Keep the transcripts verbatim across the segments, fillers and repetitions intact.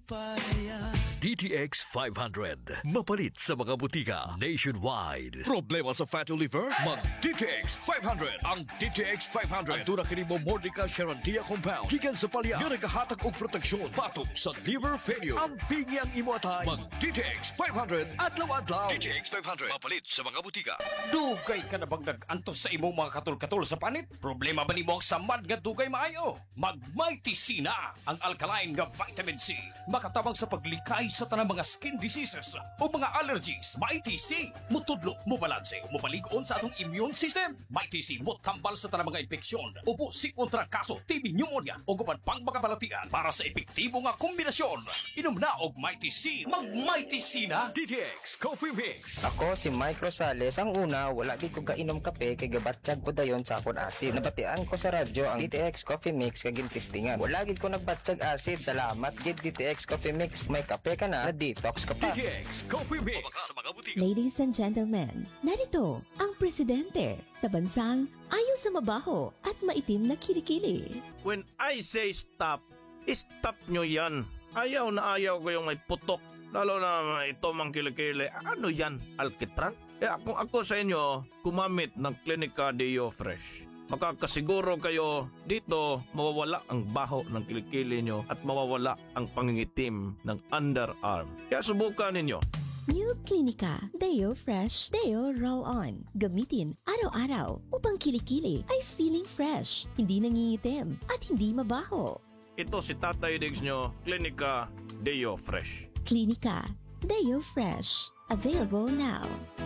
D T X five hundred. Mapalit sa mga butika nationwide. Problema sa fatty liver? Mag D T X five hundred. Ang D T X five hundred. Ang tuna kini mo Mordica Charantia compound. Gikan sa palya. Nga nagahatag og proteksyon. Patong sa liver failure. Ang pingyang imo atay. Mag D T X five hundred. Adlaw-adlaw. D T X five hundred. Mapalit sa mga butika. Dugay ka na bang nag-antos sa imong mga katul-katul sa panit? Problema ba ni mo sa samad nga dugay maayo? Mag Mighty C na. Ang alkaline nga vitamin C. Makatabang sa paglikay sa tanang mga skin diseases o mga allergies. Mighty C. Mutudlo, mubalanse, mubalig-on sa atong immune system. Mighty C. Mutambal sa tanang mga infeksyon. Upo si kontra kaso, T B pneumonia o gupan pang makabalatian para sa epektibo nga kombinasyon. Inom na og Mighty C. Mag Mighty C na. D T X Coffee Mix. Ako si Mike Rosales. Ang una, wala di ko kainom kape kay gabatsyag ko dayon sa akon asid. Nabatian ko sa radyo ang D T X Coffee Mix kag gintistingan. Wala gid ko nagbatsyag asid. Salamat gid D T X Coffee Mix. May kape ka na, detox ka pa. D T X Coffee Mix. Ladies and gentlemen, narito ang presidente sa bansang ayaw sa mabaho at maitim na kilikili. When I say stop, stop nyo yan. Ayaw na ayaw ko yung may putok. Lalo na ito mang kilikili. Ano yan? Alkitran? Eh kung ako sa inyo, kumamit ng Clinica Deo Fresh. Makakasiguro kayo dito mawawala ang baho ng kilikili nyo at mawawala ang pangingitim ng underarm. Kaya subukan ninyo. New Clinica Deo Fresh Deo Roll-On. Gamitin araw-araw upang kilikili ay feeling fresh, hindi nangingitim at hindi mabaho. Ito si Tatay Diggs nyo, Clinica Deo Fresh. Clinica Deo Fresh. Available now.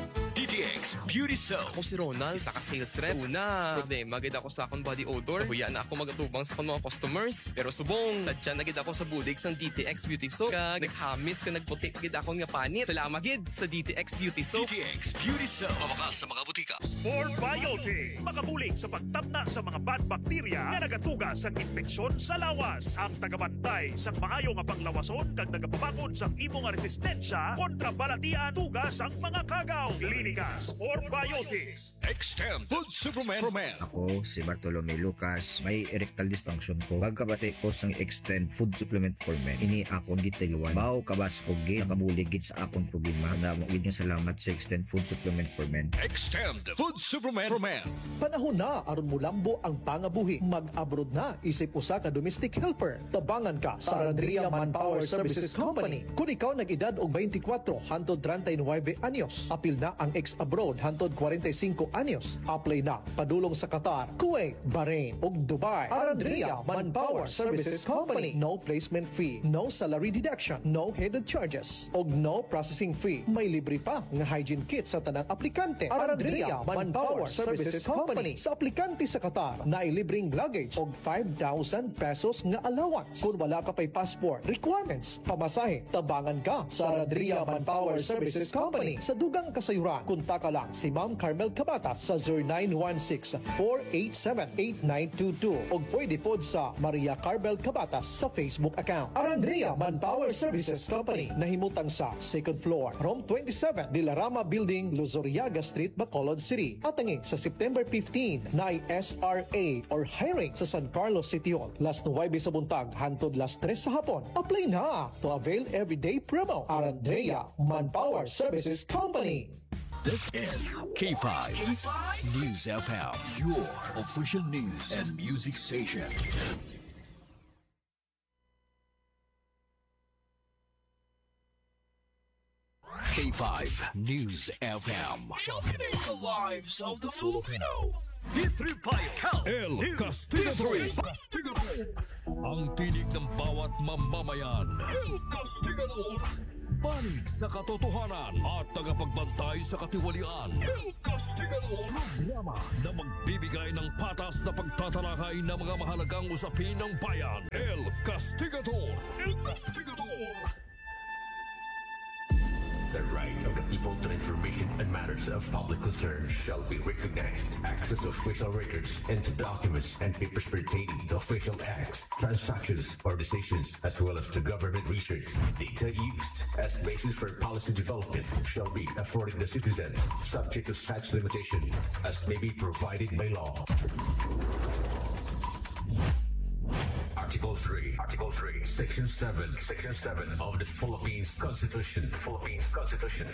D T X Beauty Soap. Ako si Ronald, isa ka sales rep. Una, problema, gid ako sa akong body odor. Huya na ako magatubang sa akong mga customers. Pero subong, sadya na gid ako sa budigs ng D T X Beauty Soap. Kag naghamis ka nagputi gid ako nga panit. Salamat gid sa D T X Beauty Soap. D T X Beauty Soap. Mabakas sa mga butika. Sport Biotics. Makabulig sa pagtabna sa mga bad bacteria na nagatugas sa infeksyon sa lawas. Ang tagabantay sa maayo nga panglawason kag nagapabakod sa imo nga resistensya kontra balatian tugas ang mga kagaw. Klinika Sport Biotics. Extend Food Supplement for Men. Ako si Bartolome Lucas. May erectile dysfunction ko. Pagkabati ko sang Extend Food Supplement for Men. Ini akong gitiluan. Bao kabas ko gid nakabulig gid sa akong problema. Namo gid nga salamat sa Extend Food Supplement for Men. Extend Food Supplement for Men. Panahon na aron mulambo ang pangabuhi. Mag-abroad na isip usa ka domestic helper. Tabangan ka sa Arandria Manpower Services Company. Kung ikaw nag-edad og twenty-four hangtod thirty-nine anyos, apil na ang ex-abroad hangtod forty-five anyos. Apply na padulong sa Qatar, Kuwait, Bahrain ug Dubai. Arandria Manpower Services Company. No placement fee, no salary deduction, no hidden charges, ug no processing fee. May libre pa nga hygiene kit sa tanang aplikante. Arandria Manpower Services Company. Sa aplikante sa Qatar, na libreng luggage og five thousand pesos nga allowance. Kung wala ka pa'y passport requirements, pamasahe, tabangan ka sa Arandria Manpower Services Company. Sa dugang kasayuran, kunta ka lang si Ma'am Carmel Cabatas sa zero nine one six, four eight seven, eight nine two two o pwede pod sa Maria Carmel Cabatas sa Facebook account. Arandria Manpower Services Company, nahimutang sa second floor, room twenty-seven, Dilarama Building, Luzuriaga Street, Bacolod City. At hangin sa September fifteenth na S R A or hiring sa San Carlos City Hall. Last Nuwebe sa buntag, hantod last tres sa hapon. Apply na to avail everyday promo. Arandria Manpower Services Company. This is K five News F M, your official news and music station. K five News F M, championing the lives of the Filipino. D three Payo, El Castigador. Castigador. Ang tinig ng bawat mamamayan. El Castigador. Panig sa katotohanan at tagapagbantay sa katiwalian. El Castigador. Programa na magbibigay ng patas na pagtatalakay ng mga mahalagang usapin ng bayan. El Castigador. El Castigador. The right of the people to information and matters of public concern shall be recognized. Access to official records and to documents and papers pertaining to official acts, transactions, or decisions, as well as to government research. Data used as basis for policy development shall be afforded the citizen, subject to such limitation as may be provided by law. Article three, Article three, Section seven, Section seven of the Philippines Constitution, Philippines Constitution.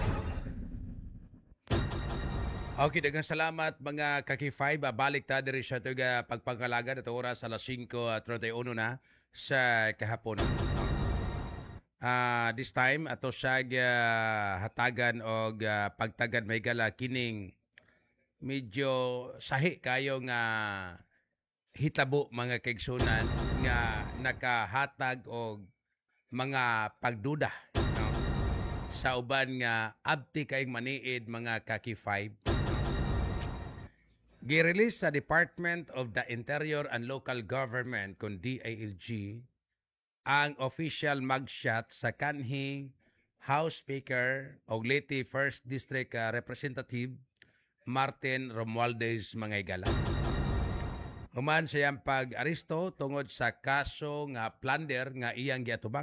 Okay, daghang salamat mga kaki-five. Balik ta diri sa tuga pagpangkalaga at oras alas singko thirty one na sa kahapon. Uh, this time ato siya uh, hatagan og uh, pagtagad may gala kining medyo sahi kayo nga hitabo mga kaigsunan nga nakahatag og mga pagduda, no? Sa uban nga abti kaayong maniid mga kaki-five. Girelease sa Department of the Interior and Local Government kung D I L G ang official mugshot sa kanhing House Speaker o Leyte first District uh, Representative Martin Romualdez Mangaygala. Human siyang pag-aristo tungod sa kaso nga plunder nga iyang giatubang.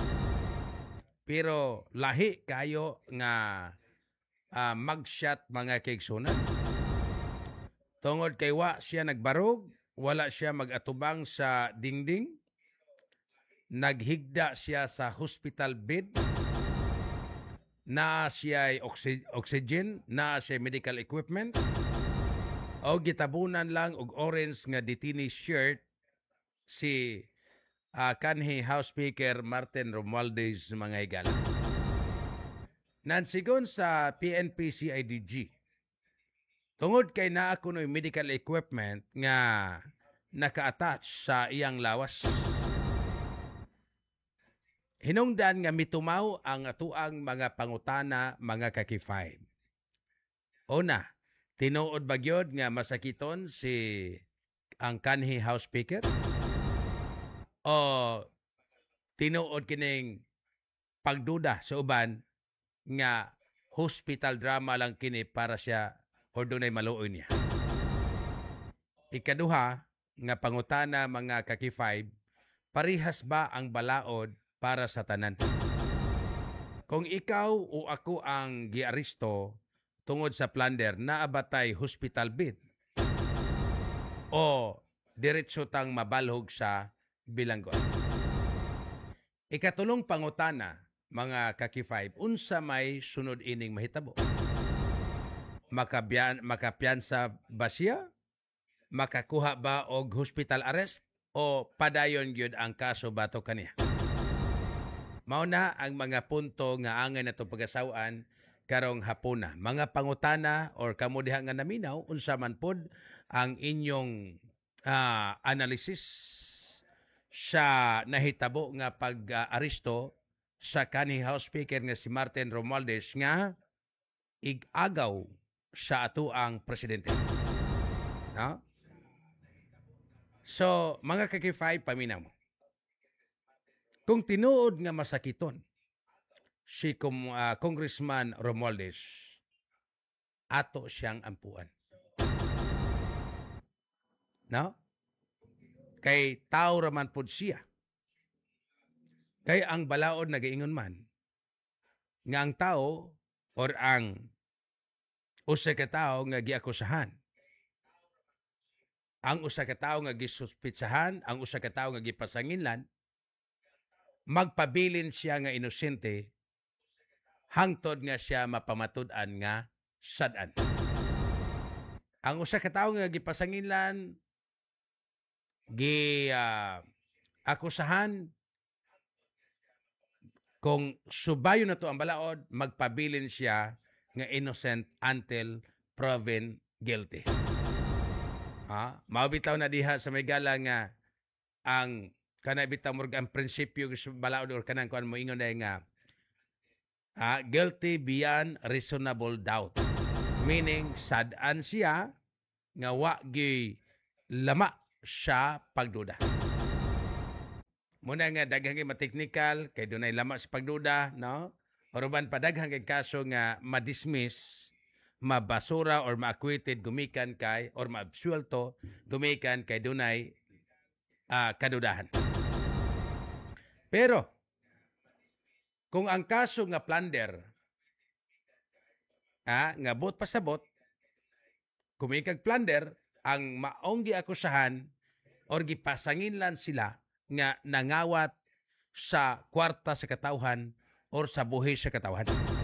Pero lahi kayo nga uh, mugshot mga kaigsunan. Tungod kay wa siya nagbarog, wala siya mag-atubang sa dingding, naghigda siya sa hospital bed, na siya ay oxy- oxygen, na siya medical equipment, o gitabunan lang og orange nga detainee shirt si uh, kanhi House Speaker Martin Romualdez Mangaygala. Nansigon sa P N P C I D G, tungod kay naa kunoy medical equipment nga naka-attach sa iyang lawas. Hinungdan nga mitumaw ang atuang mga pangutana mga kaki-five. Una, tinuod ba gyud nga masakiton si ang kanhi House Speaker? O tinuod kining pagduda sa uban nga hospital drama lang kini para siya o dunay maluoy niya. Ikaduha, nga pangutana mga kaki-five, parihas ba ang balaod para sa tanan? Kung ikaw o ako ang giaristo tungod sa plunder, naabatay hospital bed o diretso tang mabalhog sa bilanggo. Ikatulong pangutana mga kaki-five, unsa may sunod ining mahitabo? Makabiyan, makapiyansa ba siya? Makakuha ba og hospital arrest? O padayon gyud ang kaso bato kaniya? Mao na ang mga punto nga angay nato pagasawan karong hapuna. Mga pangutana or kamo diha nga naminaw, unsa man pod ang inyong uh, analysis sa nahitabo nga pag-aristo sa kanhi House Speaker nga si Martin Romualdez nga ig-agaw sa ato ang presidente. No? So, mga kaki-five, paminaw mo. Kung tinuod nga masakiton si uh, Congressman Romualdez, ato siyang ampuan. No? Kay tao raman pod siya. Kay ang balaod nagaingon man nga ang tao or ang usa ka tawo nga giakusahan, ang usa ka tawo nga gisuspitsahan, ang usa ka tawo nga gipasanginlan, magpabilin siya nga inosente hangtod nga siya mapamatud-an nga sad-an. Ang usa ka tawo nga gipasanginlan, gi uh, akusahan, kung subayo na to ang balaod, magpabilin siya nga innocent until proven guilty. Ha? Maubitaw na diha sa may gala nga ang kanay bitaw mo ang prinsipyo sa balaod or kanang kuan mo ingon day nga uh, guilty beyond reasonable doubt. Meaning sad-an siya nga wa gi lama siya pagduda. Muna nga daghang ma-technical kay dunay lama sa pagduda, no? Oruban pa daghang kay kaso nga ma-dismiss, mabasura or ma-acquitted gumikan kay or ma-absuelto gumikan kay dunay uh, kadudahan. Pero kung ang kaso nga plunder ah, nga bot pasabot, kumikag plunder ang maong giakusahan or gipasanginlan sila nga nangawat sa kwarta sa katawhan or sa buhi sa katawhan.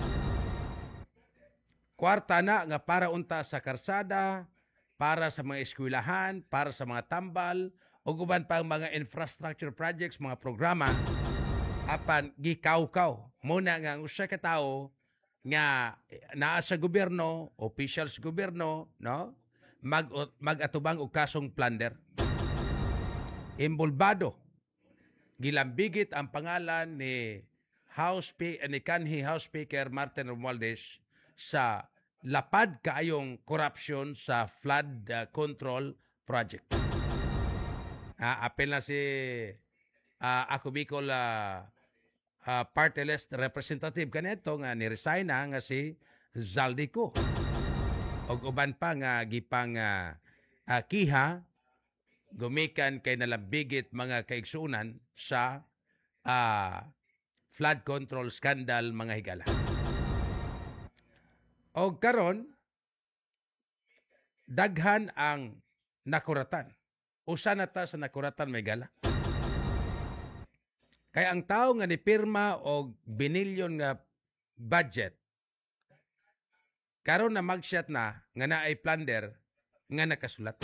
Kwarta na nga para unta sa karsada, para sa mga eskwelahan, para sa mga tambal, o guban pang mga infrastructure projects, mga programa, apan gikaw-kaw. Muna nga ang usa ka tawo nga naa sa gobyerno, officials gobyerno, no? Mag mag-atubang og kasong plunder. Imbulbado. Gilambigit ang pangalan ni House Speaker ni kanhi House Speaker Martin Romualdez sa lapad kaayong corruption sa flood uh, control project. Uh, apel na si uh, Ako Bicol uh, uh, party list representative kanito nga ni-resign na nga si Zaldico. Og uban pa nga gipang uh, uh, kiha gumikan kay nalabigit mga kaigsuunan sa uh, flood control scandal mga higala. O karon daghan ang nakuratan. Usa na ta sa nakuratan may gala. Kaya ang tao nga ni pirma og binilyon nga budget karon na magshot na nga naay plunder nga nakasulat.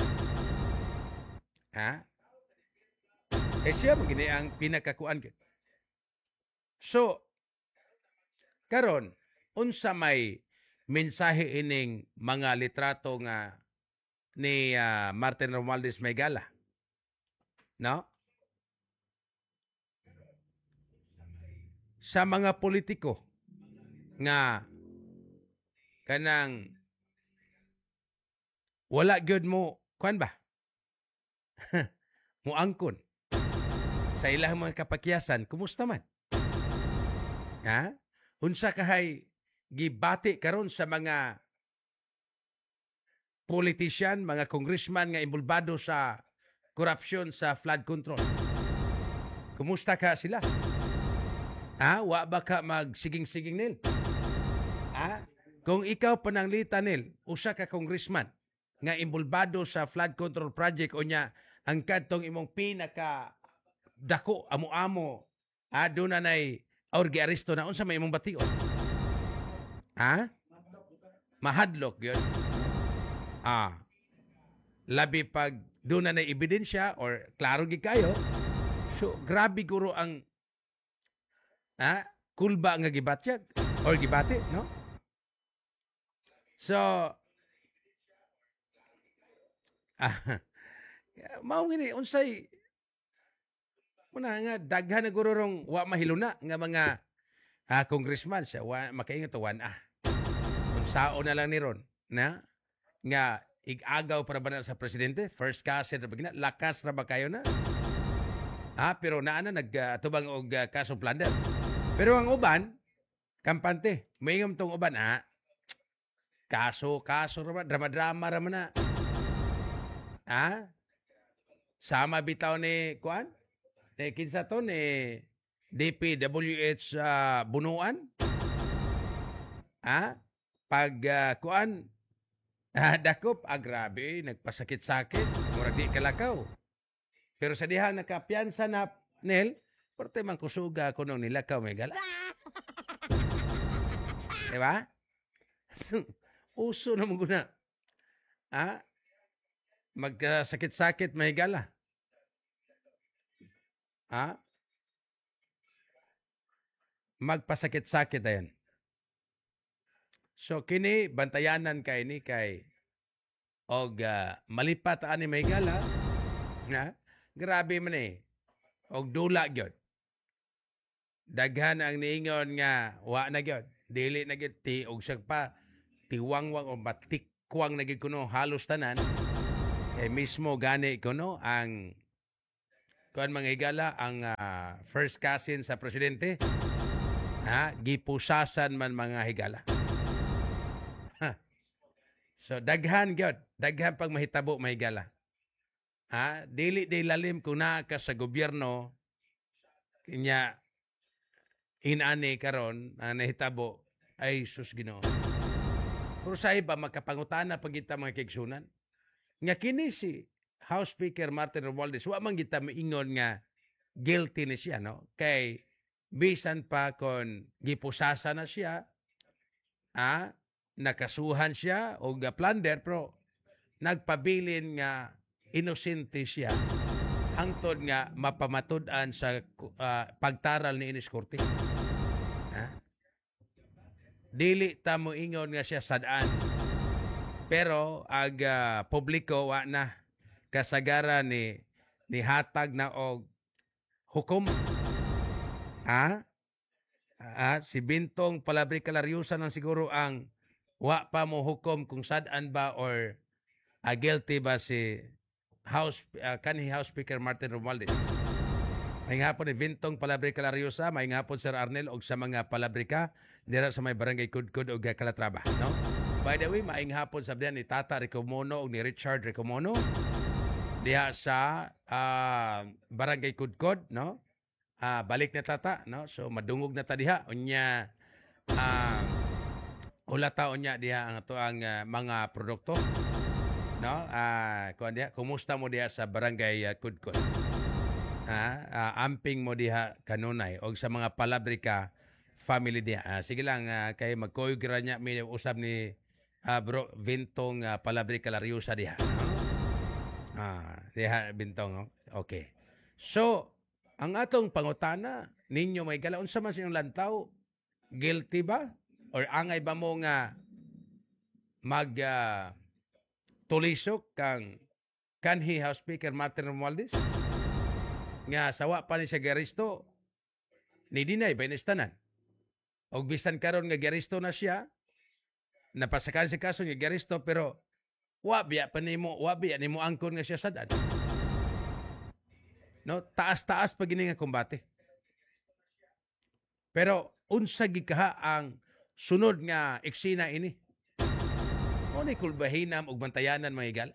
Ha? Eh siya mo gini ang pinakakuan. So karon unsa may mensahe ining mga litrato nga ni uh, Martin Romualdez Maygala. No? Sa mga politiko nga kanang wala gyud mo kuan ba? Mo angkon sa ilang mga kapakyasan, kumusta man? Ha? Unsa kahay gibati karon sa mga politician, mga congressman nga imbulbado sa korupsyon sa flood control. Kumusta ka sila? Ha? Wa ba ka magsiging-siging nil? Ha? Kung ikaw pananglita nil, usa ka congressman nga imbulbado sa flood control project o nya ang kadtong imong pinaka dako amo-amo ah do na nay orgi aresto na unsa may imong bation? Ha? Mahadlok yun. Ah. Labi pag doon na na ebidensya or klaro gi kayo. So, grabe guro ang ah, kulba nga gibatyag or gibati, no? So, ah, mao ngini unsay muna nga daghan na guro rong wa mahiluna nga mga ah, congressman siya wa makaingat wan ah. Sao na lang ni ron na nga igagaw para ba na sa presidente first kasi na bagina lakas ra ba kayo na ah pero naa na nagtubang uh, og uh, kaso plunder pero ang uban kampante mayingom tong uban ah kaso kaso ra drama drama ra man na ah sama bitaw ni kuan ni kinsa to ni D P W H uh, Bunuan ah pag uh, kuan ah, dakop ah, grabe nagpasakit-sakit murag di kalakaw pero sa dihang nakapiyansa na nel porte man kusuga kuno nilakaw may gala diba so, uso na mo guna ah magkasakit-sakit may gala ah magpasakit-sakit ayan. So kini bantayanan kay ni kay og uh, malipat ani may gala nga grabe man eh og dula gyud. Daghan ang niingon nga wa na gyud dili na gyud ti og siyag pa tiwangwang o batikwang na gyud kuno halos tanan kay mismo gani kuno ang kuan mga higala ang uh, first cousin sa presidente ha gipusasan man mga higala. So daghan gyud, daghan pag mahitabo mahigala. Ha, dili di lalim kung naa ka sa gobyerno kinya inani karon ang nahitabo ay sus Ginoo. Pero sa iba makapangutana pag kita mga kigsunan. Nga kini si House Speaker Martin Romualdez wa man kita maingon nga guilty ni siya, no? Kay bisan pa kon gipusasa na siya, ah, nakasuhan siya o ga-plunder, pero nagpabilin nga inosente siya hangtod nga mapamatud-an sa uh, pagtaral ni Inis Korte. Ha? Dili ta mo ingon nga siya sadaan. Pero ag uh, publiko wa na kasagara ni ni hatag na og hukom. Ha? Ah, si Bintong Palabri Calaryusa nang siguro ang wa pa mo hukom kung sadaan ba or uh, guilty ba si House uh, kanhi House Speaker Martin Romualdez. May hapon ni Bintong Palabri Calaryusa, may hapon Sir Arnel og sa mga palabrika dira sa may barangay Kudkud og Calatrava, no? By the way, maayong hapon sa ni Tata Ricomono og ni Richard Ricomono diha sa uh, barangay Kudkud, no? Uh, balik na tata, no? So madungog na ta diha unya uh, ula ta unya diha ang ato ang uh, mga produkto, no? Ah, uh, kuan diha, kumusta mo diha sa barangay uh, Kudkod? Ha, uh, amping mo diha kanunay og sa mga palabrika family diha. Uh, sige lang uh, kay magkuyog ra nya mi usab ni uh, bro Bintong uh, Palabri Calaryusa diha. No? Ah, diha Bintong, okay. So, ang atong pangutana ninyo may gala unsa man sinyong lantaw? Guilty ba or angay ba mo nga mag uh, tulisok kang kanhi House Speaker Martin Romualdez nga sawa pa ni siya garisto ni dinay ba inistanan og bisan karon nga garisto na siya napasakan si kaso nga garisto pero wa biya pa nimo wa biya nimo angkon nga siya sadan, no? Taas-taas pa gini nga kumbate pero unsa gikaha ang sunod nga eksena ini. Mo ni kulbahinam og bantayanan mga igala.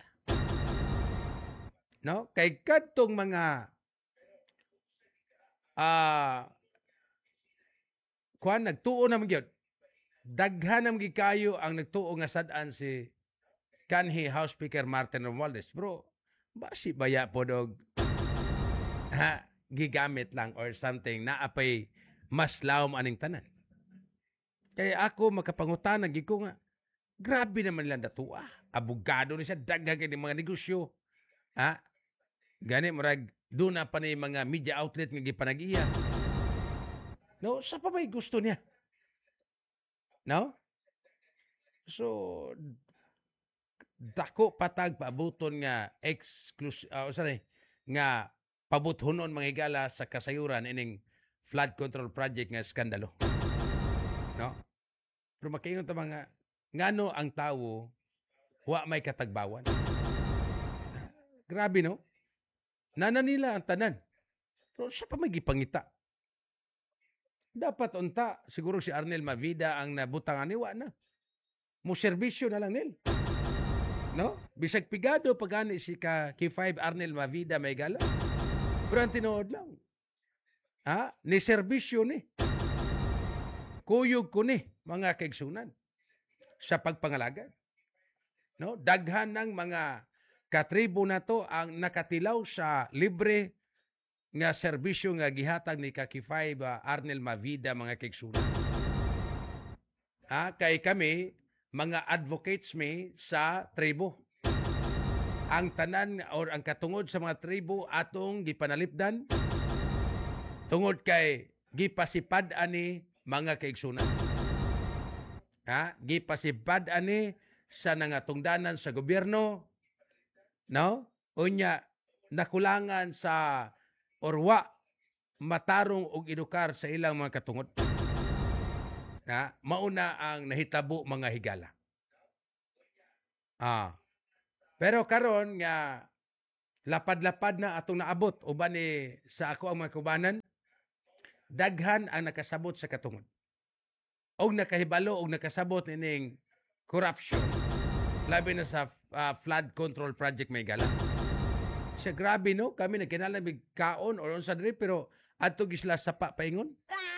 No? Kay kadtong mga ah uh, kuan nagtuo na magyud. Daghan nam gikayo ang nagtuo nga sad-an si kanhi House Speaker Martin Romualdez. Bro, basi baya pod og ha, gigamit lang or something na apay mas lawom aning tanan. Kaya ako makapangutan gid ko nga grabe naman lang datua. Abogado ni siya, daghan kay mga negosyo. Ha? Gani murag doon na pa ni mga media outlet nga gipanag-iya. No, sa pa may gusto niya? No? So dako patag paabuton nga exclusive uh, sorry, nga pabuthonon mga higala sa kasayuran ining flood control project nga skandalo. No? Pero makaingon ta mga ngano ang tawo wa may katagbawan. Grabe, no? Nana nila ang tanan. Pero siya pa may gipangita. Dapat unta, siguro si Arnel Mavida ang nabutangan ni wa na. Mo serbisyo na lang nil. No? Bisag pigado pagani si ka K five Arnel Mavida may gala. Pero ang tinuod lang. Ha? Ni serbisyo ni. Kuyog ko ni mga kaigsunan sa pagpangalaga. No? Daghan ng mga katribo na to ang nakatilaw sa libre nga serbisyo nga gihatag ni K five uh, Arnel Mavida mga kaigsunan. Ah, kay kami mga advocates mi sa tribo. Ang tanan or ang katungod sa mga tribo atong gipanalipdan tungod kay gipasipad ani mga kaigsunan. Ha, gipasipad ani sa nangatungdanan sa gobyerno, no? Unya nakulangan sa orwa matarong og edukar sa ilang mga katungod. Ha, mauna ang nahitabo mga higala. Ah. Pero karon nga lapad-lapad na atong naabot uban ni sa ako ang mga kubanan, daghan ang nakasabot sa katungod. Og nakahibalo og nakasabot nining corruption. Labi na sa uh, flood control project may gala. Siya grabe, no? Kami nagkinala big kaon or unsa diri pero adto gisla sapa paingon.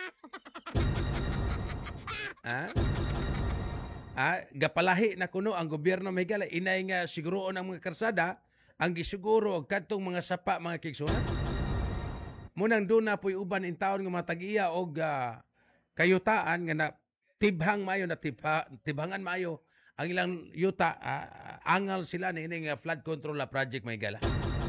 Ha? Ah, gapalahi na kuno ang gobyerno may gala inay nga siguroon ang mga karsada ang gisiguro og kadtong mga sapa mga kigsunan. Munang doon na po'y uban in taon nga mga tag-iya o uh, kayutaan nga na tibhang mayo na tibha, tibhangan mayo ang ilang yuta, uh, angal sila na ining uh, flood control na project may gala.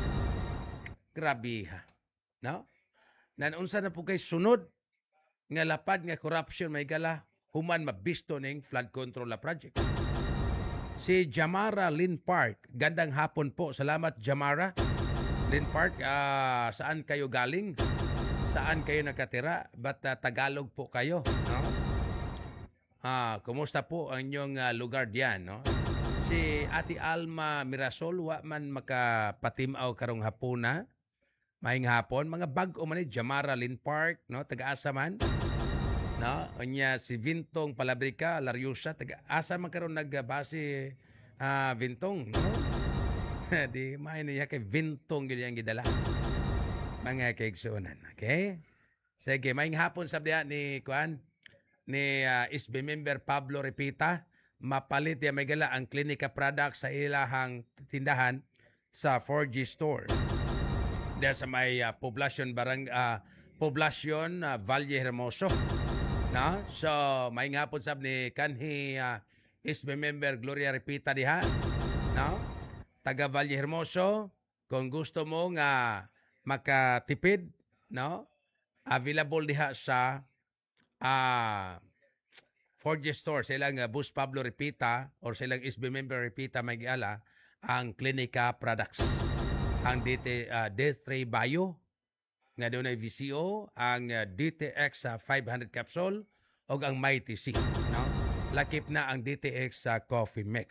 Grabe ha. No? Nanunsa na po kay sunod nga lapad nga corruption may gala human mabisto ning flood control na project. Si Jamara Lynn Park, gandang hapon po. Salamat Jamara Lynn Park. Uh, saan kayo galing? Saan kayo nakatira? Ba't uh, Tagalog po kayo? No? Ah, kumusta po ang inyong uh, lugar diyan, no? Si Ate Alma Mirasol wa man makapatimaw karong hapuna. Maing hapon mga bag-o man ni Jamara Lynn Park, no? Taga-asa man. No? Unya si Vintong Palabrica, Lariosa, taga-asa man karon nagbase uh, Vintong, no? Di may niya kay Vintong gyud yang gidala. Mga kaigsunan, okay? Sige, maing hapon sabdiha ni kuan ni uh, S B member Pablo Repita, mapalit ya may gala ang Clinica products sa ilahang tindahan sa four G store. Dahil sa may uh, poblasyon barang uh, poblasyon uh, Valle Hermoso. Na? So, may ngapon sab ni kanhi uh, S B member Gloria Repita diha. No? Taga Valle Hermoso, kung gusto mo nga makatipid, no? Available diha sa Ah, uh, four G store, silang uh, Bus Pablo Repita or silang S B member Repita may giala ang Clinica products. Ang D T, uh, D three Bio, nga doon ay V C O, ang uh, D T X uh, five hundred capsule, o ang Mighty C. No? Lakip na ang D T X sa uh, Coffee Mix.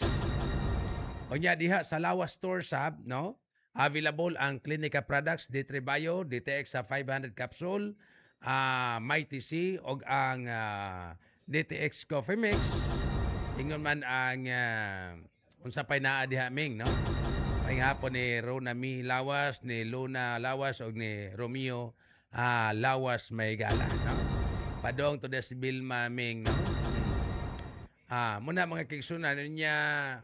O niya diha sa Lawas Store Sab, no? Available ang Clinica products, D three Bio, D T X sa uh, five hundred capsule, Uh, Mighty C o ang uh, D T X Coffee Mix. Ingon man ang uh, unsa pay naa diha ming, no? Ay hapon ni Rona Mi Lawas, ni Luna Lawas o ni Romeo uh, Lawas may gala, no? Padong to des Bilma ming, no? Ah, uh, muna mga kigsunan niya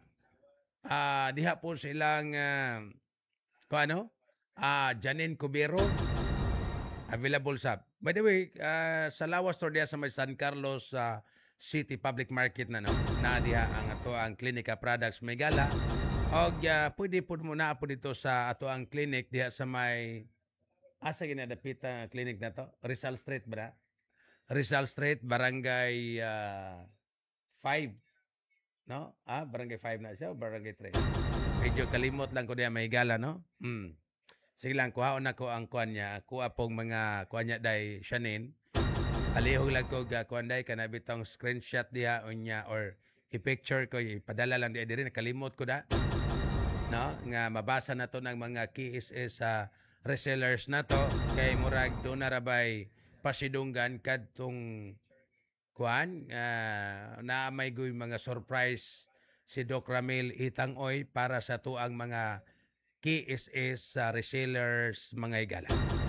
uh, diha po silang uh, ko ano? Ah, uh, Janine Cubero available sa. By the way, uh, sa Lawas store diya sa may San Carlos uh, City Public Market na, no? Na diha ang ato ang Clinica products may gala. Og uh, pwede po muna po dito sa ato ang clinic diha sa may asa ginadapit ang clinic na to? Rizal Street ba? Rizal Street, Barangay uh, five. No? Ah, Barangay five na siya o Barangay three? Medyo kalimot lang ko diya may gala, no? Hmm. Sige lang, kuhaon na ko ang kuhan niya. Kuha pong mga kuhan niya day Shanin. Alihog lang ko kuhan day ka na bitong screenshot diha o niya or i-picture ko, ipadala lang diya diri. Nakalimot ko da. No? Nga mabasa na to ng mga K S S sa uh, resellers na to. Kay murag doon na rabay pasidunggan kadtong kuhan. Uh, na may guy mga surprise si Doc Ramil Itangoy para sa tuang mga K S S uh, resellers mga igala.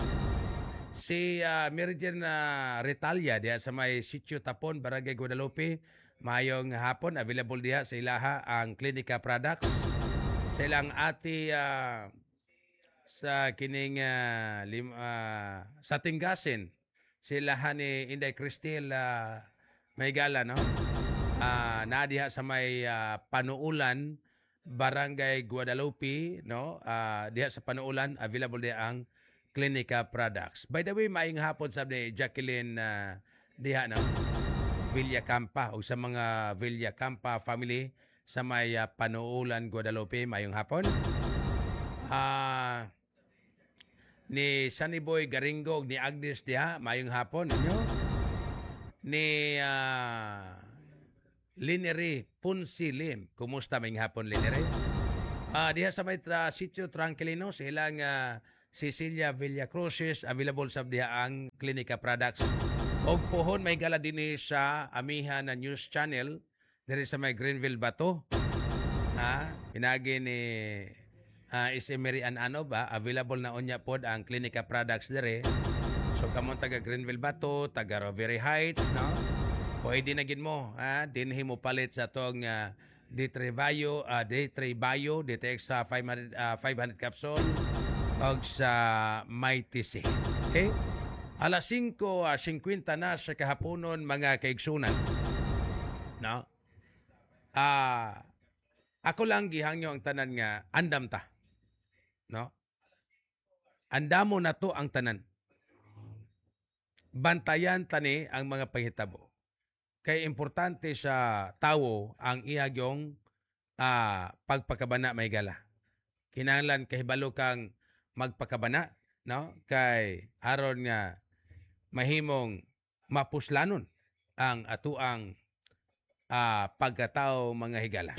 Si uh, Meridian uh, Retalia diha sa may Sitio Tapon, Barangay Guadalupe, mayong hapon available diha sa ilaha ang Clinica products. Sa ilang ati uh, sa kining uh, lim, uh, sa Tingasin, sila ni Inday Cristel uh, may gala, no? Uh, na diha sa may uh, Panuulan, Barangay Guadalupe, no? Uh, diha sa Panuulan, available diha ang Clinica products. By the way, maing hapon sa ni Jacqueline uh, diha, no? Villacampa o sa mga Villacampa family sa may uh, Panuulan, Guadalupe, mayong hapon. Ah uh, ni Sunny Boy Garingog, ni Agnes diha, mayong hapon ninyo. Ni uh, Linere Punsilim. Kumusta may hapon, Linere? Uh, diha sa may tra, Sitio Tranquilino, silang uh, Cecilia Villacruces, available sa diha ang Clinica products. Og pohon may gala din sa amihan na news channel diri sa may Greenville Bato. Ha? Pinagi ni uh, Isemeri Ano ba? Available na unya pod ang Clinica products diri. So kamon taga Greenville Bato, taga Rovery Heights, no? Pwede na gid mo, ha? Dinhi mo palit sa tong uh, D three Bio, uh, D three Bio, D T X sa uh, five hundred capsule og sa Mighty C. Okay? Alas singko fifty na sa kahaponon mga kaigsunan. No? Ah, ako lang gihangyo ang tanan nga andam ta. No? Andamo na to ang tanan. Bantayan tani ang mga panghitabo. Kay importante sa tawo ang ihagyong ah, pagpakabana may gala. Kinahanglan kahibalo kang magpakabana, no? Kay aron nga mahimong mapuslanon ang atuang uh, pagkatao mga higala.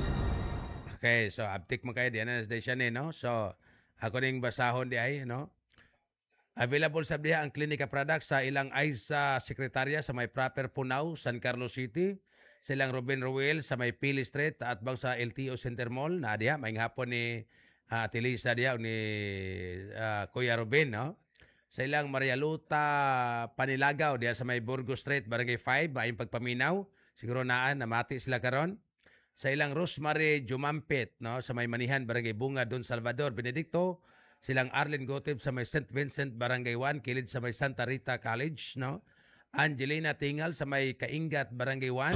Okay, so abtik mo kayo diyan na siya ni, no? So ako ning basahon di ay, no? Available sa diha ang Klinika Products sa ilang ay sa sekretarya sa may Proper Punaw, San Carlos City. Silang Ruben Ruel sa may Pili Street at bang sa L T O Center Mall na diha may hapon ni uh, Tilisa diha ni uh, Kuya Ruben, no? Sa ilang Maria Luta Panilagaw diha sa may Burgos Street, Barangay five, ayong pagpaminaw. Siguro naan namati sila karon. Sa ilang Rosemary Jumampet, no, sa may Manihan, Barangay Bunga, Don Salvador, Benedicto. Silang Arlen Goteb sa may Saint Vincent, Barangay one, kilid sa may Santa Rita College, no. Angelina Tingal sa may Kaingat, Barangay one.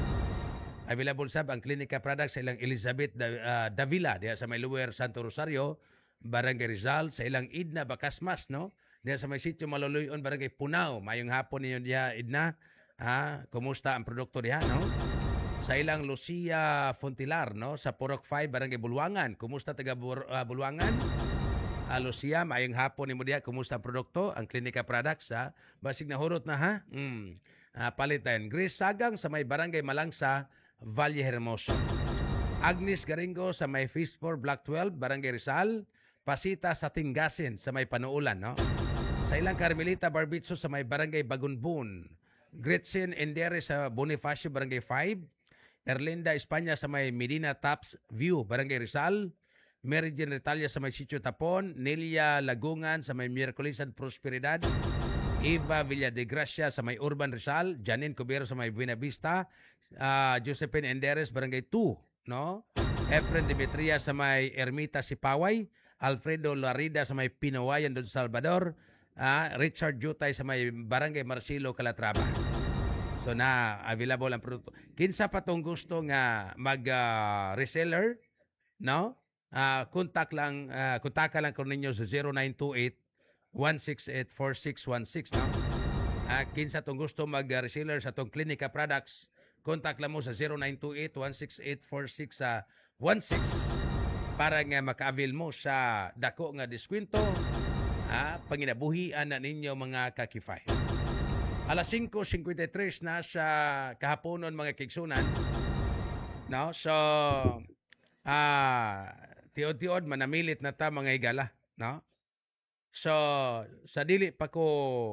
Available sab ang Klinika Products sa ilang Elizabeth uh, Davila diha sa may Luwer, Santo Rosario, Barangay Rizal. Sa ilang Idna Bacasmas, no, diha sa may Sitio Maluluyon, Barangay Punaw. Mayong hapon ninyo diha, Idna. Ha, kumusta ang produkto diha, no? Sa ilang Lucia Fontilar, no, sa Purok five, Barangay Bulwangan. Kumusta taga Bur- uh, Bulwangan? Uh, Lucia, mayong hapon nimo diha, kumusta ang produkto? Ang Klinika Products, ha? Basig na hurot na, ha? Mm. Uh, palitan. Grace Sagang sa may Barangay Malangsa, Valle Hermoso. Agnes Garingo sa may Fishport, Block twelve, Barangay Rizal. Pasita sa Tingasin sa may Panuulan, no? Sa ilang Carmelita Barbitso sa may Barangay Bagunbun. Gretchen Endere sa Bonifacio, Barangay five. Erlinda Espanya sa may Medina Taps View, Barangay Rizal. Mary Jean Retalia sa may Sitio Tapon. Nelia Lagungan sa may Miraculisan Prosperidad. Eva Villa de Gracia sa may Urban Rizal. Janine Cubero sa may Buena Vista. Uh, Josephine Enderes, Barangay two, no? Efren Demetria sa may Ermita Sipaway. Alfredo Larida sa may Pinawayan, Don Salvador. Uh, Richard Jutay sa may Barangay Marcelo, Calatrava. So na available ang produkto. Kinsa pa tong gusto nga mag uh, reseller, no? Uh, contact lang uh, kontak lang ko ninyo sa zero nine two eight, one six eight, four six one six, no? Uh, kinsa tong gusto mag uh, reseller sa tong Klinika Products, contact lang mo sa zero nine two eight, one six eight, four six one six para nga maka-avail mo sa dako nga diskwento. Ah, panginabuhian na ninyo mga kakifay. Alas singko fifty-three na sa kahaponon mga kigsunan. No? So, ah, tiod-tiod manamilit na ta mga higala. No? So, sa dili pa ko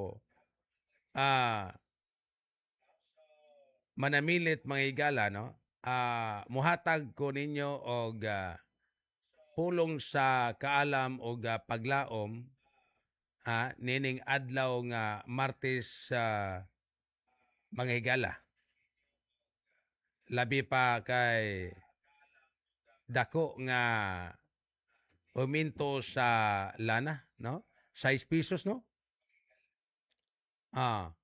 ah, manamilit mga higala, no? Ah, muhatag ko ninyo og ah, pulong sa kaalam o uh, paglaom uh, nining adlaw nga Martes sa uh, mga higala. Labi pa kay dako nga uminto sa lana, no? six pesos, no? Ah.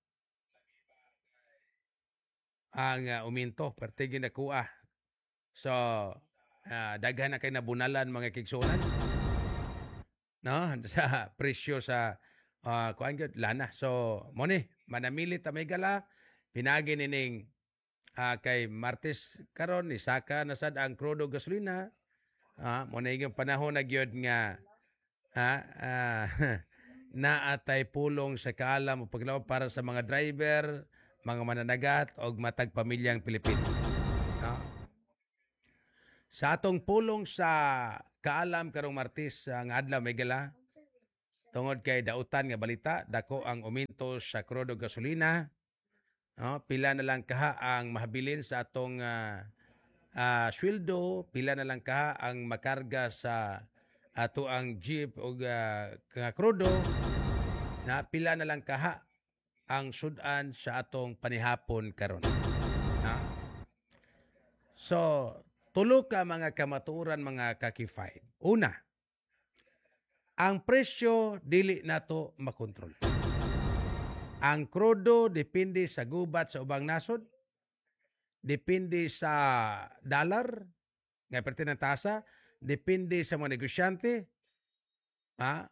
Ang uh, uminto, pertigin na kuha. So, Uh, daghan na kay nabunalan mga kigsunan, no, sa presyo sa uh, kuan gyud lana. So mo ni manamilit ta may gala pinagi nining uh, kay Martes karon ni saka na sad ang crudo gasolina. Uh, mo na yung panahon na gyud nga uh, uh, naatay pulong sa kaalam o paglaom para sa mga driver, mga mananagat og matag pamilyang Pilipino. No? Sa atong pulong sa kaalam karong Martes ang adlaw may gala tungod kay dautan nga balita dako ang uminto sa crudo gasolina, no? Pila na lang kaha ang mahabilin sa atong uh, uh, sweldo, pila na lang kaha ang makarga sa ato ang jeep o uh, crudo, na pila na lang kaha ang sudan sa atong panihapon karon. No? So tulo ka mga kamaturan mga kakifay. Una, Ang presyo dili nato makontrol. Ang krudo depende sa gubat sa ubang nasod, depende sa dollar, nga perti ng tasa, depende sa mga negosyante, ha?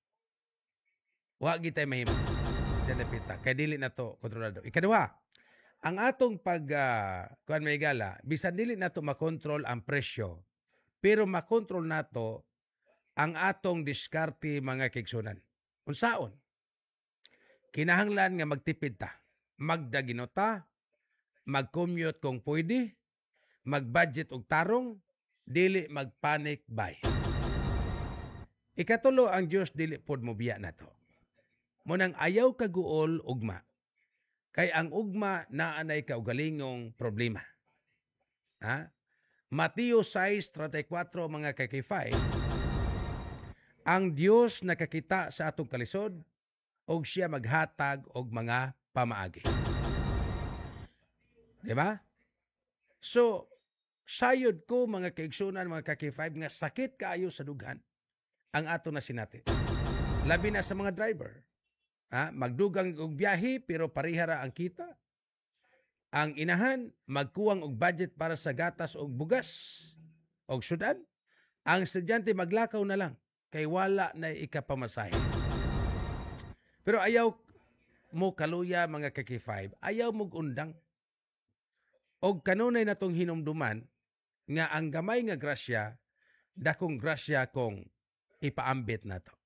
Wa gitay mahimo. Dinapita. Kaya dili na to kontrolado. Ikaduha, ang atong pag, uh, kuan may gala, bisan dili na to makontrol ang presyo, pero makontrol na to ang atong diskarte mga kigsunan. Unsaon? Kinahanglan nga magtipid ta, magdaginota, mag-commute kung pwede, mag-budget og tarong, dili mag-panic buy. Ikatulo, ang Diyos dili pod mo biya na to. Munang ayaw kaguol ugma. Kay ang ugma naanay kaugalingong problema. Ha? Mateo six thirty-four mga kakifay, ang Diyos nakakita sa atong kalisod og siya maghatag og mga pamaagi. Di ba? So, sayod ko mga kaigsunan, mga kakifay, nga sakit kaayo sa dughan ang ato na sinati. Labi na sa mga driver. Ha? Magdugang og biyahe pero parihara ang kita. Ang inahan, magkuwang og budget para sa gatas og bugas og sudan. Ang estudyante maglakaw na lang kay wala na ikapamasahe. Pero ayaw mo kaluya mga kaki-five, ayaw mo undang. Og kanunay natong hinumduman nga ang gamay nga grasya, dakong grasya kung ipaambit na to.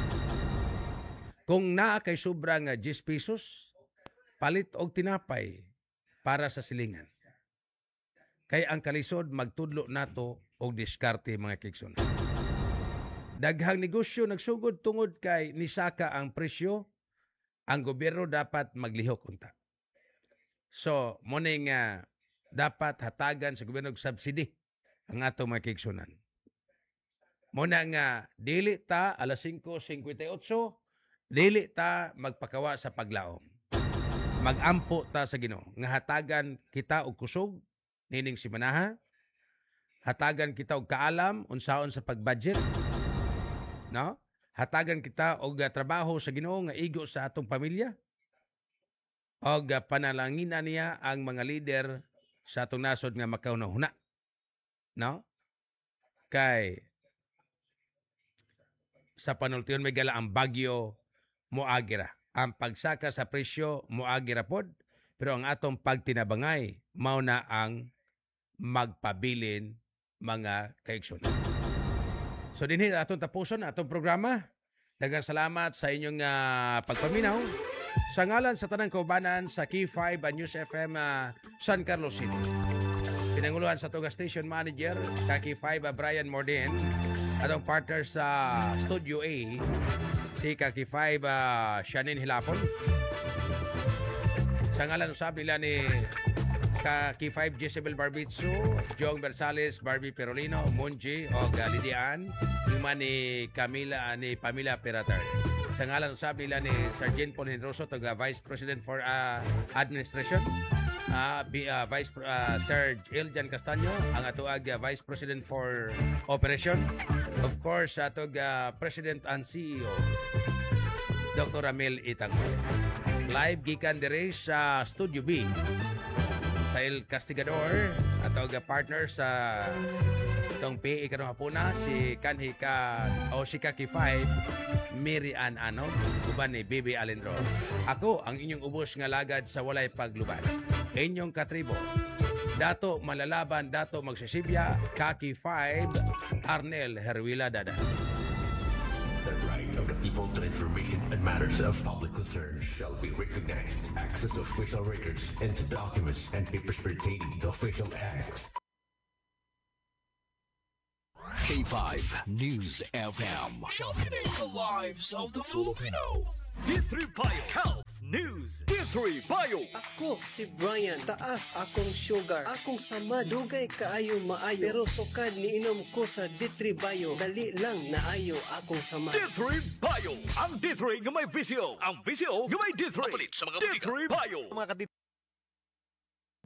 Kung naa kay sobra nga ten pesos, palit og tinapay para sa silingan. Kay ang kalisod magtudlo nato og diskarte mga kigsunan. Daghang negosyo nagsugod tungod kay nisaka ang presyo, ang gobyerno dapat maglihok unta. So, mo nga dapat hatagan sa gobyerno og subsidy ang ato mga kigsunan. Muna nga dili ta alas five fifty-eight, dili ta magpakawa sa paglaom. Magampo ta sa Ginoo nga hatagan kita og kusog nining simanaha, hatagan kita og kaalam unsaon sa pagbudget, no? Hatagan kita og uh, trabaho sa Ginoo nga igo sa atong pamilya. Og uh, panalanginan niya ang mga leader sa atong nasod nga makaunahuna, no? Kay sa panultiyon may gala ang bagyo moagira. Ang pagsaka sa presyo moagira pod, pero ang atong pagtinabangay mao na ang magpabilin mga kaigsunan. So dinhi atong tapuson atong programa. Daghang salamat sa inyong uh, pagpaminaw. Sa ngalan sa tanang kaubanan sa Key five uh, News F M uh, San Carlos City. Pinanguluhan sa tuga station manager sa Key five uh, Brian Morden. Atong partner sa Studio A si Kaki five uh, Shanine Hilapon. Sa ngalan usab nila ni Kaki five Jezebel Barbitso, Jong Bersales, Barbie Perolino, Monji o Lidian, lima ni Camila ni Pamela Peratar. Sa ngalan usab nila ni Sergeant Paul Henroso, taga Vice President for uh, Administration, uh, B, uh, Vice uh, Serge Eljan Castaño, ang atuag uh, Vice President for Operation. Of course, atog uh, President and C E O, Doctor Ramil Itangol. Live gikan dire sa Studio B sa El Castigador, atog uh, partner sa itong P A karong hapuna si Kanhi ka o si Kaki five Mary Ann Ano uban ni Bibi Alendro. Ako ang inyong ubos nga lagad sa walay pagluban. Inyong katribo Dato Malalaban, Dato Magsisibya, Kaki five, Arnel Herwila Dada. The right of the people to information and matters of public concern shall be recognized. Access to official records and to documents and papers pertaining to official acts. K five News F M, championing the lives of the Filipino. D three Bio Health News. D three Bio. Ako si Brian, taas akong sugar, akong sama dugay kaayo maayo, pero sukad ni inom ko sa D three Bio, dali lang naayo akong sama. D three Bio, ang D three nga may visyo, ang visyo nga may D three. Mapalit sa mga D three Bio. Mga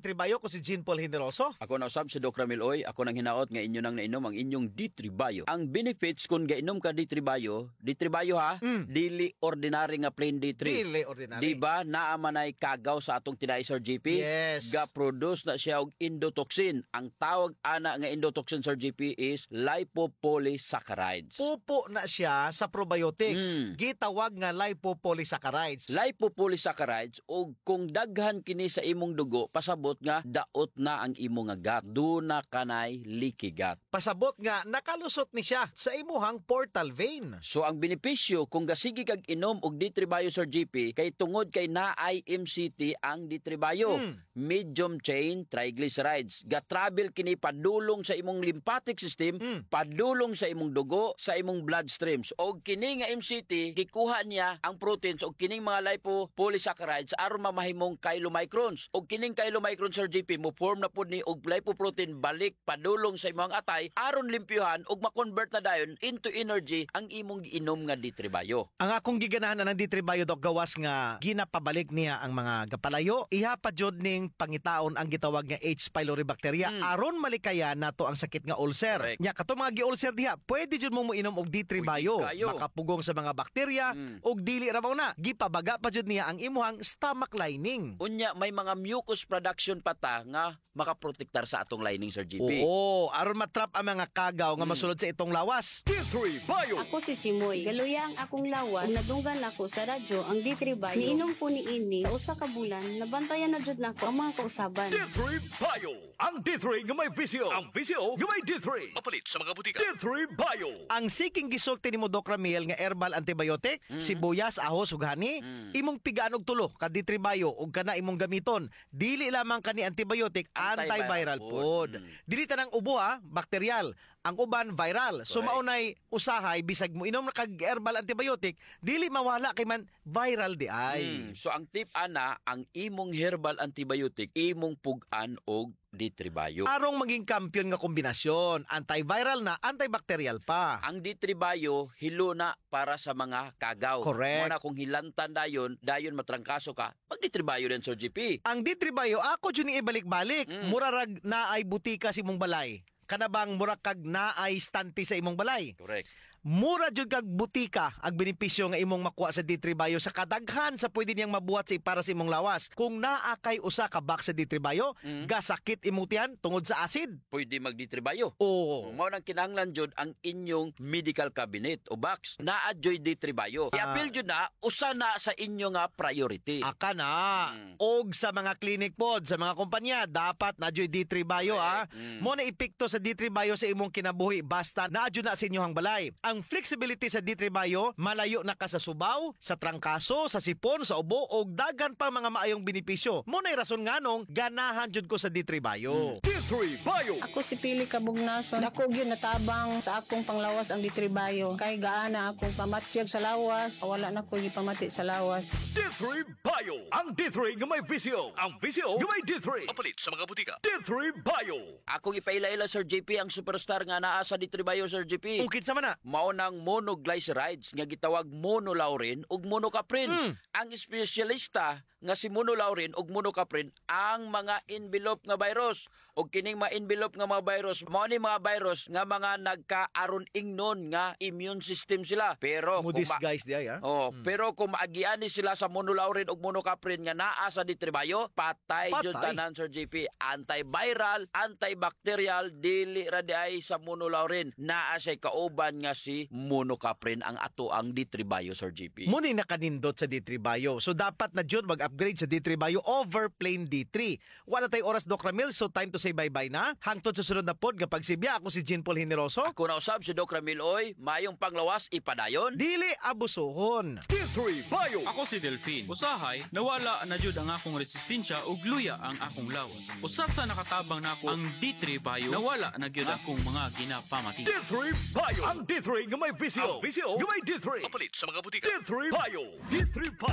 Tribayo ko si Jean Paul Generoso. Ako na usab si Doc Ramil Oy. Ako nang hinaot nga inyo nang nainom ang inyong D three Bio. Ang benefits kung gainom ka D three Bio, D three Bio ha, mm. dili ordinary nga plain D three. Dili ordinary. Diba naamanay kagaw sa atong tinai Sir G P? Yes. Ga-produce na siya og endotoxin. Ang tawag ana nga endotoxin Sir G P is lipopolysaccharides. Pupo na siya sa probiotics. Mm. Gitawag nga lipopolysaccharides. Lipopolysaccharides og kung daghan kini sa imong dugo, pasabot nga daot na ang imong nga gut. Duna kanay leaky gut. Pasabot nga nakalusot ni siya sa imuhang portal vein. So ang benepisyo kung gasigi kag inom og D three Bio Sir G P kay tungod kay naay M C T ang D three Bio. Hmm. Medium chain triglycerides. Ga-travel kini padulong sa imong lymphatic system, hmm. padulong sa imong dugo, sa imong bloodstreams. Og kini nga M C T gikuha niya ang proteins og kining mga lipopolysaccharides aron mamahimong chylomicrons. Og kining chylomicrons Sir G P mo form na pud ni og lipoprotein balik padulong sa imong atay aron limpyuhan og ma-convert na dayon into energy ang imong giinom nga D three Bio. Ang akong giganahan ng D three Bio Doc gawas nga ginapabalik niya ang mga gapalayo, iha pa jud ning pangitaon ang gitawag nga H pylori bacteria hmm. aron malikaya nato ang sakit nga ulcer. Correct. Nya kato mga gi-ulcer diha, pwede jud mo moinom og D three Bio, makapugong sa mga bakterya hmm. og dili ra mao na gipabaga pa jud niya ang imuhang stomach lining. Unya may mga mucus production pa ta nga makaprotektar sa atong lining Sir G P. Oo, aron matrap ang mga kagaw nga masulod sa itong lawas. D three Bio. Ako si Chimoy. Galuya ang akong lawas. Kung nadunggan ako sa radyo ang D three Bio. Niinom ko ni ini sa usa ka bulan, nabantayan na jud nako ang mga kausaban. D three Bio. Ang D three nga may visio. Ang visio nga may D three. Mapalit sa mga butika. D three Bio. Ang siking gisulti nimo Doc Ramil nga herbal antibiotic, mm-hmm. sibuyas, ahos ug hani, mm-hmm. imong pigaan og tulo ka D three Bio ug kana imong gamiton. Dili lamang kani antibiotic, antiviral food. Mm. Dili tanang ubo ha, bakteryal. Ang uban viral. So maunay usahay bisag mo inom na kag herbal antibiotic, dili mawala kay man viral di ay. Mm. So ang tip ana, ang imong herbal antibiotic imong pugan og D three Bio. Arong maging kampiyon nga kombinasyon, antiviral na, antibacterial pa. Ang D three Bio hilo na para sa mga kagaw. Correct. Muna kung hilantan dayon, dayon matrangkaso ka, pag D three Bio din Sir G P. Ang D three Bio ako jud ni ibalik-balik, mm. murarag na ay butika si imong balay. Kanabang murag kag naay stante sa imong balay. Correct. Mura jud kag butika ang benepisyo nga imong makuha sa D three Bio sa kadaghan sa pwede niyang mabuhat sa para sa imong lawas. Kung naa kay usa ka box sa D three Bio, mm. gasakit imong tiyan tungod sa acid, pwede mag D three Bio. Oo. Mao nang kinahanglan jud ang inyong medical cabinet o box naa joy D three Bio. Uh, I-appeal jud na usa na sa inyo nga priority. Aka na. Mm. Og sa mga clinic pod, sa mga kumpanya, dapat na joy D three Bio ah. Mm. Mo na epekto sa D three Bio sa imong kinabuhi basta naa jud na sa inyong balay. Ang flexibility sa D three Bio, malayo na ka sa subaw, sa trangkaso, sa sipon, sa ubo, o dagan pa mga maayong benepisyo. Muna'y rason nga nung ganahan jud ko sa D three Bio. D three Bio. Ako si Pili Kabugnason. Ako gyud natabang sa akong panglawas ang D three Bio. Kay gaana akong pamatyag sa lawas, wala na ko gipamati sa lawas. D three Bio. Ang D three nga may visio. Ang visio nga may D three. Mapalit sa mga butika. D three Bio. Akong ipaila-ila Sir J P ang superstar nga naa sa D three Bio Sir J P. Ukit sa mana. Mao nang monoglycerides nga gitawag monolaurin ug monocaprin. Mm. Ang espesyalista nga si monolaurin ug monocaprin ang mga envelope nga virus ug kining mga envelope nga mga virus mao ni mga virus nga mga nagkaaron ingnon nga immune system sila. Pero mo disguise di ay ha. Oh, mm. pero kung maagian ni sila sa monolaurin ug monocaprin nga naa sa D three Bio, patay, patay. Jud tanan Sir J P. Antiviral, antibacterial, dili ra di ay sa monolaurin. Naa say kauban nga si monocaprin ang ato ang D three Bio Sir J P. Muni nakanindot sa D three Bio. So dapat na jud mag-upgrade sa D three Bio over plain D three. Wala tay oras Doc Ramil, so time to say bye-bye na. Hangtod sa sunod na pod nga pagsibya, ako si Jean Paul Generoso. Ako na usab si Doc Ramil Oy, mayong panglawas ipadayon. Dili abusohon. D three Bio. Ako si Delphine. Usahay nawala na jud ang akong resistensya ug luya ang akong lawas. Usa sa nakatabang nako ang D three Bio, nawala na gyud akong mga ginapamati. D three Bio. Ang D three nga may visio. Ang visio nga may D three. Mapalit sa mga butika. D three Bio. D three Bio.